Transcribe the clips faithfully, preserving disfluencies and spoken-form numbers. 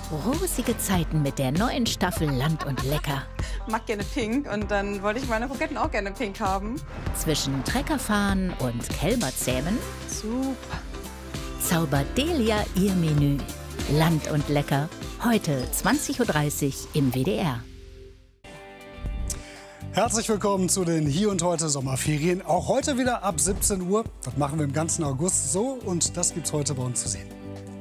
Rosige Zeiten mit der neuen Staffel Land und Lecker. Ich mag gerne pink und dann wollte ich meine Kroketten auch gerne pink haben. Zwischen Treckerfahren und Kälberzähmen Super. zaubert Delia ihr Menü. Land und Lecker. Heute zwanzig Uhr dreißig im W D R. Herzlich willkommen zu den Hier und Heute Sommerferien. Auch heute wieder ab siebzehn Uhr. Das machen wir im ganzen August so und das gibt's heute bei uns zu sehen.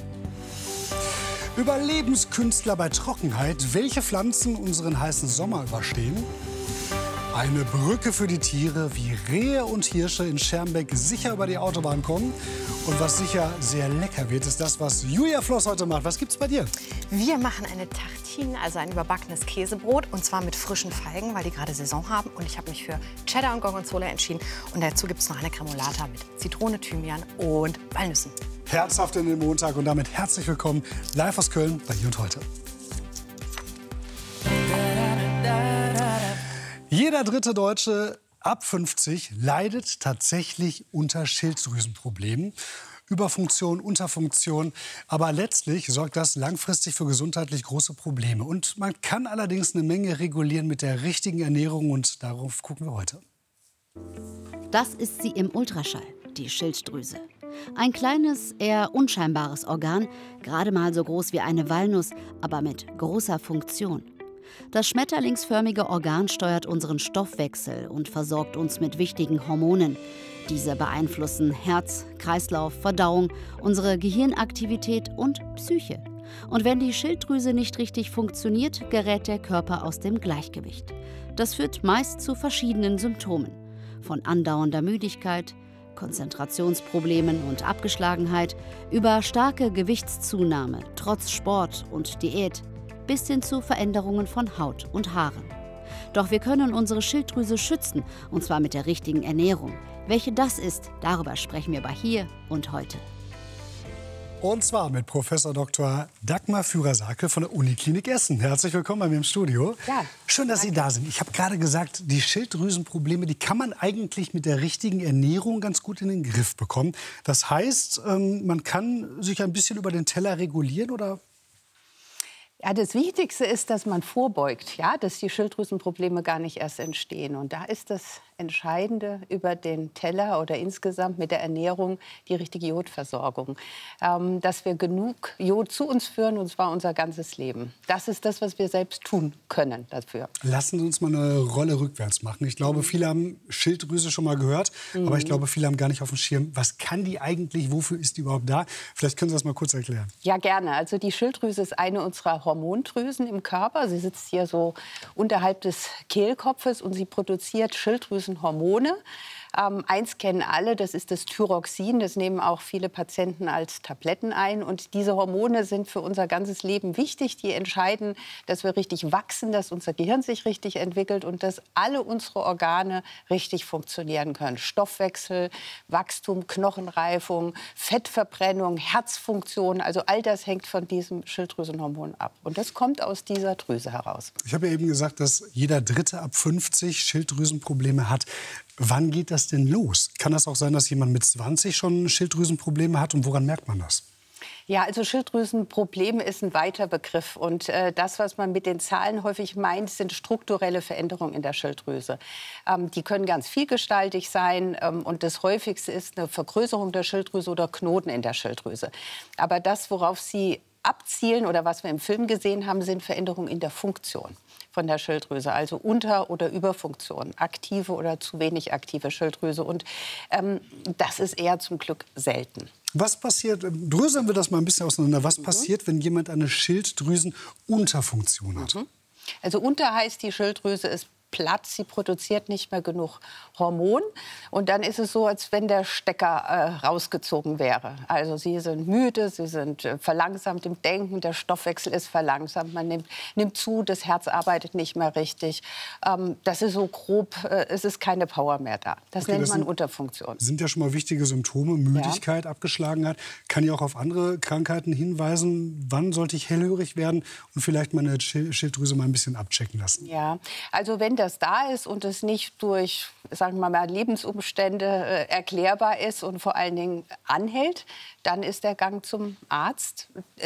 Überlebenskünstler bei Trockenheit, welche Pflanzen unseren heißen Sommer überstehen. Eine Brücke für die Tiere, wie Rehe und Hirsche in Schermbeck sicher über die Autobahn kommen. Und was sicher sehr lecker wird, ist das, was Julia Floss heute macht. Was gibt's bei dir? Wir machen eine Tartine, also ein überbackenes Käsebrot. Und zwar mit frischen Feigen, weil die gerade Saison haben. Und ich habe mich für Cheddar und Gorgonzola entschieden. Und dazu gibt es noch eine Cremolata mit Zitrone, Thymian und Walnüssen. Herzhaft in den Montag und damit herzlich willkommen live aus Köln bei Hier und Heute. Jeder dritte Deutsche ab fünfzig leidet tatsächlich unter Schilddrüsenproblemen. Überfunktion, Unterfunktion. Aber letztlich sorgt das langfristig für gesundheitlich große Probleme. Und man kann allerdings eine Menge regulieren mit der richtigen Ernährung. Und darauf gucken wir heute. Das ist sie im Ultraschall, die Schilddrüse. Ein kleines, eher unscheinbares Organ, gerade mal so groß wie eine Walnuss, aber mit großer Funktion. Das schmetterlingsförmige Organ steuert unseren Stoffwechsel und versorgt uns mit wichtigen Hormonen. Diese beeinflussen Herz, Kreislauf, Verdauung, unsere Gehirnaktivität und Psyche. Und wenn die Schilddrüse nicht richtig funktioniert, gerät der Körper aus dem Gleichgewicht. Das führt meist zu verschiedenen Symptomen. Von andauernder Müdigkeit, Konzentrationsproblemen und Abgeschlagenheit, über starke Gewichtszunahme, trotz Sport und Diät, bis hin zu Veränderungen von Haut und Haaren. Doch wir können unsere Schilddrüse schützen, und zwar mit der richtigen Ernährung. Welche das ist, darüber sprechen wir bei Hier und Heute. Und zwar mit Professor Doktor Dagmar Führer-Sakel von der Uniklinik Essen. Herzlich willkommen bei mir im Studio. Ja, schön, dass Sie da sind. Ich habe gerade gesagt, die Schilddrüsenprobleme, die kann man eigentlich mit der richtigen Ernährung ganz gut in den Griff bekommen. Das heißt, man kann sich ein bisschen über den Teller regulieren, oder? Ja, das Wichtigste ist, dass man vorbeugt, ja, dass die Schilddrüsenprobleme gar nicht erst entstehen. Und da ist das Entscheidende über den Teller oder insgesamt mit der Ernährung die richtige Jodversorgung. Ähm, dass wir genug Jod zu uns führen, und zwar unser ganzes Leben. Das ist das, was wir selbst tun können dafür. Lassen Sie uns mal eine Rolle rückwärts machen. Ich glaube, viele haben Schilddrüse schon mal gehört, mhm. aber ich glaube, viele haben gar nicht auf dem Schirm. Was kann die eigentlich, wofür ist die überhaupt da? Vielleicht können Sie das mal kurz erklären. Ja, gerne. Also die Schilddrüse ist eine unserer Hormondrüsen im Körper. Sie sitzt hier so unterhalb des Kehlkopfes und sie produziert Schilddrüsenhormone. Ähm, eins kennen alle, das ist das Thyroxin. Das nehmen auch viele Patienten als Tabletten ein. Und diese Hormone sind für unser ganzes Leben wichtig. Die entscheiden, dass wir richtig wachsen, dass unser Gehirn sich richtig entwickelt und dass alle unsere Organe richtig funktionieren können. Stoffwechsel, Wachstum, Knochenreifung, Fettverbrennung, Herzfunktion. Also all das hängt von diesem Schilddrüsenhormon ab. Und das kommt aus dieser Drüse heraus. Ich habe ja eben gesagt, dass jeder Dritte ab fünfzig Schilddrüsenprobleme hat. Wann geht das denn los? Kann das auch sein, dass jemand mit zwanzig schon Schilddrüsenprobleme hat? Und woran merkt man das? Ja, also Schilddrüsenproblem ist ein weiter Begriff. Und äh, das, was man mit den Zahlen häufig meint, sind strukturelle Veränderungen in der Schilddrüse. Ähm, die können ganz vielgestaltig sein. Ähm, und das häufigste ist eine Vergrößerung der Schilddrüse oder Knoten in der Schilddrüse. Aber das, worauf Sie abzielen oder was wir im Film gesehen haben, sind Veränderungen in der Funktion von der Schilddrüse, also Unter- oder Überfunktion, aktive oder zu wenig aktive Schilddrüse. Und ähm, das ist eher zum Glück selten. Was passiert, dröseln wir das mal ein bisschen auseinander, was mhm. passiert, wenn jemand eine Schilddrüsenunterfunktion hat? Mhm. Also unter heißt, die Schilddrüse ist Platz, sie produziert nicht mehr genug Hormon. Und dann ist es so, als wenn der Stecker äh, rausgezogen wäre. Also sie sind müde, sie sind äh, verlangsamt im Denken, der Stoffwechsel ist verlangsamt, man nimmt, nimmt zu, das Herz arbeitet nicht mehr richtig. Ähm, das ist so grob, äh, es ist keine Power mehr da. Das okay, nennt das man sind, Unterfunktion. Sind ja schon mal wichtige Symptome, Müdigkeit, ja. Abgeschlagenheit. Kann ja auch auf andere Krankheiten hinweisen. Wann sollte ich hellhörig werden und vielleicht meine Schilddrüse mal ein bisschen abchecken lassen? Ja, also wenn das da ist und es nicht durch, sagen wir mal, Lebensumstände äh, erklärbar ist und vor allen Dingen anhält, dann ist der Gang zum Arzt